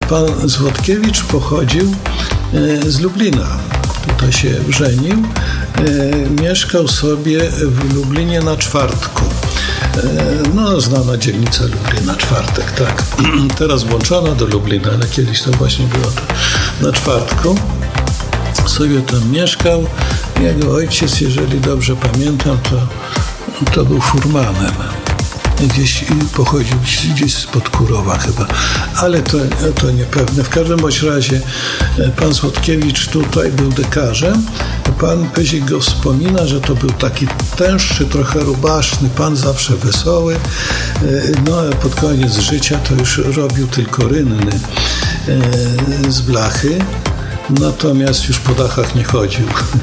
Pan Złotkiewicz pochodził z Lublina. Tutaj się żenił. Mieszkał sobie w Lublinie na Czwartku. No, znana dzielnica Lublina, Czwartek, tak. Teraz włączona do Lublina, ale kiedyś to właśnie było na Czwartku. Sobie tam mieszkał. Jego ojciec, jeżeli dobrze pamiętam, to był furmanem. Gdzieś pochodził gdzieś spod Kurowa chyba, ale to niepewne. W każdym bądź razie pan Złotkiewicz tutaj był dekarzem. Pan Pyzik go wspomina, że to był taki tęższy, trochę rubaszny pan, zawsze wesoły. No a pod koniec życia to już robił tylko rynny z blachy, natomiast już po dachach nie chodził.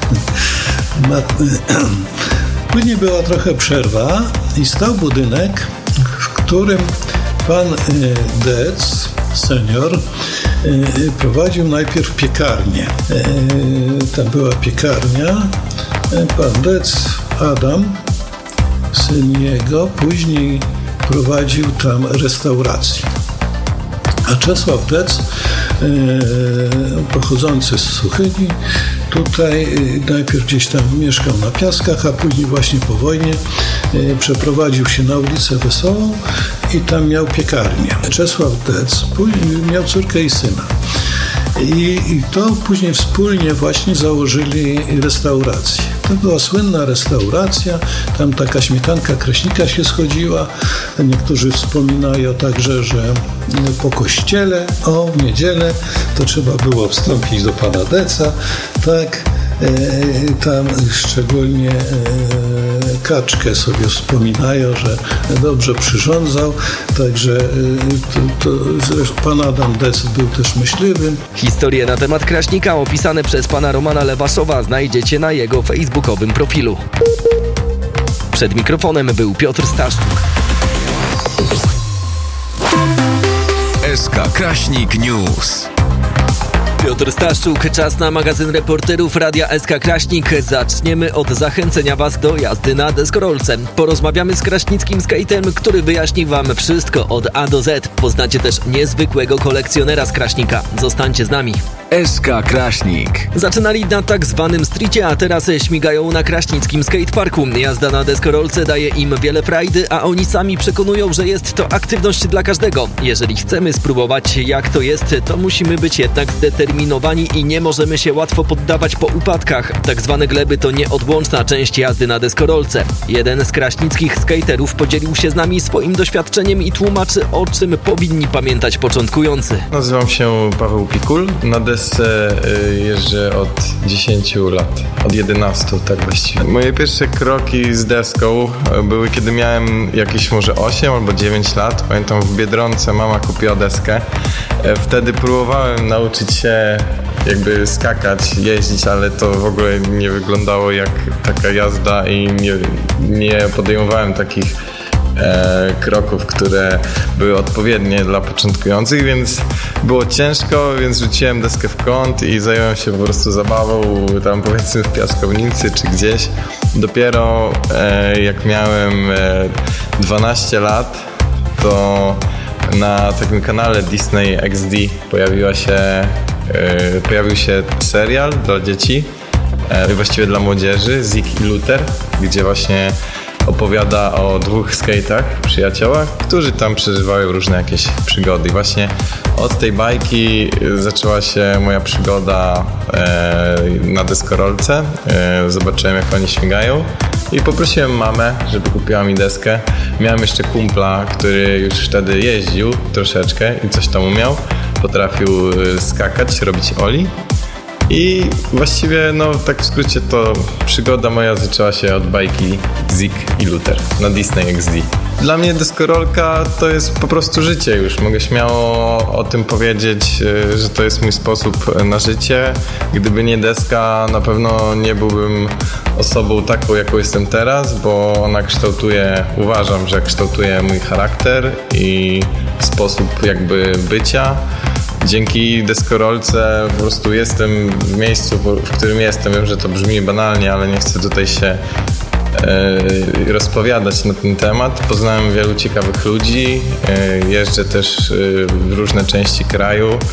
Później była trochę przerwa i stał budynek, w którym pan Dec, senior, prowadził najpierw piekarnię. Tam była piekarnia. Pan Dec, Adam, syn jego, później prowadził tam restaurację. A Czesław Dec, pochodzący z Suchyni, tutaj najpierw gdzieś tam mieszkał na Piaskach, a później właśnie po wojnie przeprowadził się na ulicę Wesołą i tam miał piekarnię. Czesław Dec miał córkę i syna. I to później wspólnie właśnie założyli restaurację. To była słynna restauracja, tam taka śmietanka Kraśnika się schodziła. Niektórzy wspominają także, że po kościele, w niedzielę to trzeba było wstąpić do pana Deca, tak, tam szczególnie Kaczkę sobie wspominają, że dobrze przyrządzał, także pan Adam Dec był też myśliwym. Historie na temat Kraśnika opisane przez pana Romana Lewaszowa znajdziecie na jego facebookowym profilu. Przed mikrofonem był Piotr Staszczuk. SK Kraśnik News. Piotr Staszczuk, czas na magazyn reporterów Radia SK Kraśnik. Zaczniemy od zachęcenia Was do jazdy na deskorolce. Porozmawiamy z kraśnickim skaterem, który wyjaśni Wam wszystko od A do Z. Poznacie też niezwykłego kolekcjonera z Kraśnika. Zostańcie z nami. SK Kraśnik. Zaczynali na tak zwanym streetie, a teraz śmigają na kraśnickim skateparku. Jazda na deskorolce daje im wiele frajdy, a oni sami przekonują, że jest to aktywność dla każdego. Jeżeli chcemy spróbować jak to jest, to musimy być jednak zdeterminowani i nie możemy się łatwo poddawać po upadkach. Tak zwane gleby to nieodłączna część jazdy na deskorolce. Jeden z kraśnickich skaterów podzielił się z nami swoim doświadczeniem i tłumaczy, o czym powinni pamiętać początkujący. Nazywam się Paweł Pikul. Na desce jeżdżę od 10 lat, od 11 tak właściwie. Moje pierwsze kroki z deską były, kiedy miałem jakieś może 8 albo 9 lat. Pamiętam, w Biedronce mama kupiła deskę. Wtedy próbowałem nauczyć się jakby skakać, jeździć, ale to w ogóle nie wyglądało jak taka jazda i nie podejmowałem takich kroków, które były odpowiednie dla początkujących, więc było ciężko, więc rzuciłem deskę w kąt i zająłem się po prostu zabawą tam powiedzmy w piaskownicy czy gdzieś. Dopiero jak miałem 12 lat, to na takim kanale Disney XD pojawił się serial dla dzieci, właściwie dla młodzieży, Zik i Luther, gdzie właśnie opowiada o dwóch skate'ach, przyjaciołach, którzy tam przeżywają różne jakieś przygody. I właśnie od tej bajki zaczęła się moja przygoda na deskorolce. Zobaczyłem, jak oni śmigają i poprosiłem mamę, żeby kupiła mi deskę. Miałem jeszcze kumpla, który już wtedy jeździł troszeczkę i coś tam umiał. Potrafił skakać, robić ollie. I właściwie, tak w skrócie, to przygoda moja zaczęła się od bajki Zik i Luther na Disney XD. Dla mnie deskorolka to jest po prostu życie już. Mogę śmiało o tym powiedzieć, że to jest mój sposób na życie. Gdyby nie deska, na pewno nie byłbym osobą taką, jaką jestem teraz, bo ona uważam, że kształtuje mój charakter i sposób jakby bycia. Dzięki deskorolce po prostu jestem w miejscu, w którym jestem. Wiem, że to brzmi banalnie, ale nie chcę tutaj się rozpowiadać na ten temat. Poznałem wielu ciekawych ludzi, jeżdżę też w różne części kraju.